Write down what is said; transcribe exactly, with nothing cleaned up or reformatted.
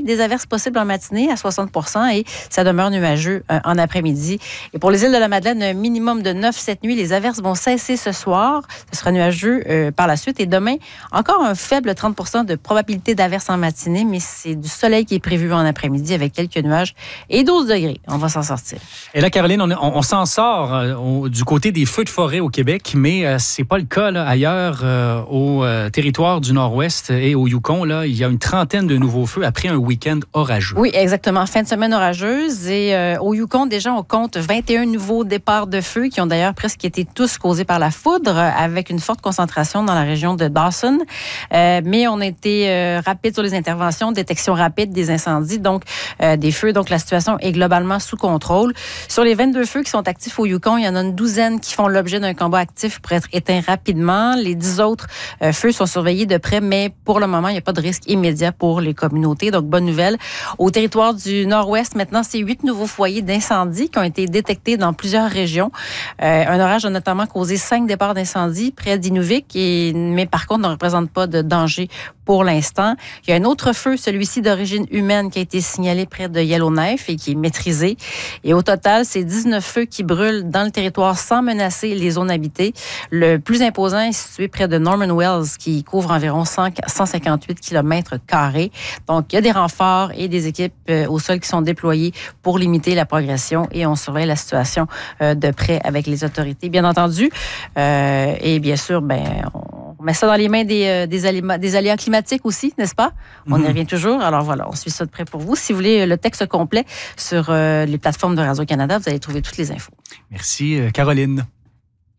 des averses possibles en matinée à soixante pour cent et ça demeure nuageux euh, en après-midi. Et pour les îles de la Madeleine, un minimum de neuf cette nuit. Les averses vont cesser ce soir. Ce sera nuageux euh, par la suite. Et demain, encore un faible trente pour cent de probabilité d'averses en matinée, mais c'est du soleil qui est prévu en après-midi avec quelques nuages et douze degrés. On va s'en sortir. Et là, Caroline, on, on, on s'en sort euh, on, du côté des feux de forêt au Québec, mais euh, c'est pas le cas là, ailleurs euh, au euh, territoire du Nord-Ouest et au Yukon. Là, il y a une trentaine de nouveaux feux après un week-end orageux. Oui, exactement. Fin de semaine orageuse. Et euh, au Yukon, déjà, on compte vingt et un nouveaux départs de feu qui ont d'ailleurs presque été tous causés par la foudre, avec une forte concentration dans la région de Dawson. Euh, mais on a été euh, rapide sur les interventions, détection rapide des incendies, donc euh, des feux. Donc, la situation est globalement sous contrôle. Sur les vingt-deux feux qui sont actifs au Yukon, il y en a une douzaine qui font l'objet d'un combat actif pour être éteints rapidement. Les dix autres euh, feux sont surveillés de près, mais pour le moment, il n'y a pas de risque immédiat pour les communautés. Donc, bonne nouvelle. Au territoire du Nord-Ouest, maintenant, c'est huit nouveaux foyers d'incendie qui ont été détectés dans plusieurs régions. Euh, un orage a notamment causé cinq départs d'incendie près d'Inuvik, et, mais par contre, ne représente pas de danger pour l'instant. Il y a un autre feu, celui-ci d'origine humaine, qui a été signalé près de Yellowknife et qui est maîtrisé. Et au total, c'est dix-neuf feux qui brûlent dans le territoire sans menacer les zones habitées. Le plus imposant est situé près de Norman Wells, qui couvre environ cent cinquante-huit kilomètres carrés. Donc, il y a des renforts et des équipes euh, au sol qui sont déployées pour limiter la progression et on surveille la situation euh, de près avec les autorités, bien entendu. Euh, et bien sûr, ben, on met ça dans les mains des, euh, des, aléma, des aléas climatiques aussi, n'est-ce pas? On mm-hmm. y revient toujours. Alors voilà, on suit ça de près pour vous. Si vous voulez le texte complet sur euh, les plateformes de Radio-Canada, vous allez trouver toutes les infos. Merci, Caroline.